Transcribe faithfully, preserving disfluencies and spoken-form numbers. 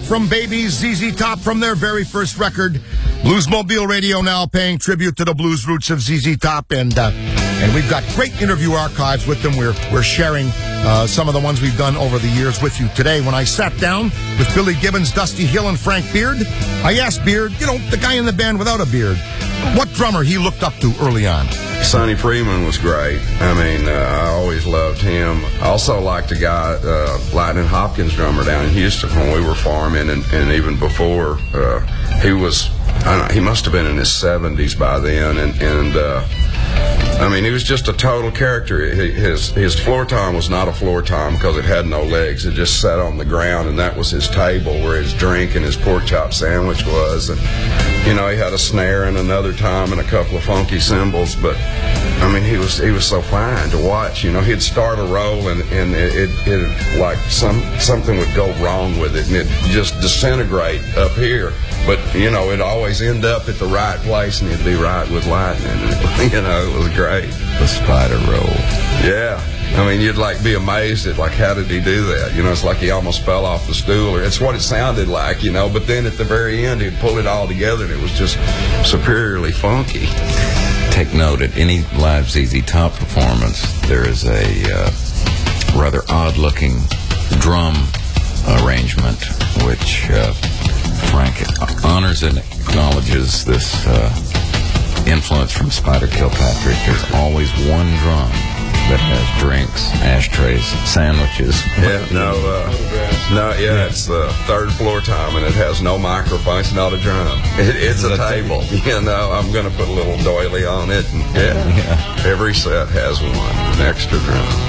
from Babies, Z Z Top from their very first record. Bluesmobile Radio now paying tribute to the blues roots of Z Z Top, and uh, and we've got great interview archives with them. We're we're sharing uh, some of the ones we've done over the years with you today. When I sat down with Billy Gibbons, Dusty Hill, and Frank Beard, I asked Beard, you know, the guy in the band without a beard, what drummer he looked up to early on. Sonny Freeman was great. I mean, uh, I always loved him. I also liked a guy, uh, Lightning Hopkins drummer down in Houston when we were farming, and, and even before. Uh, he was, I don't know, he must have been in his seventies by then, and, and uh, I mean, he was just a total character. His his floor tom was not a floor tom because it had no legs. It just sat on the ground, and that was his table where his drink and his pork chop sandwich was. And, you know, he had a snare and another tom and a couple of funky cymbals, but I mean, he was he was so fine to watch. You know, he'd start a roll, and, and it, it, it like some something would go wrong with it, and it just disintegrate up here. But, you know, it'd always end up at the right place, and it'd be right with Lightning. And, you know, it was great. The spider roll. Yeah. I mean, you'd, like, be amazed at, like, how did he do that? You know, it's like he almost fell off the stool. Or it's what it sounded like, you know. But then at the very end, he'd pull it all together, and it was just superiorly funky. Take note, at any live Z Z Top performance, there is a uh, rather odd-looking drum arrangement, which uh, Frank honors and acknowledges this uh, influence from Spider Kilpatrick. There's always one drum that has drinks, ashtrays, sandwiches. Yeah, no, uh, no, yeah, it's the third floor tom, and it has no microphone. It's not a drum. It, it's a table. You know, I'm going to put a little doily on it, and yeah, yeah, every set has one, an extra drum.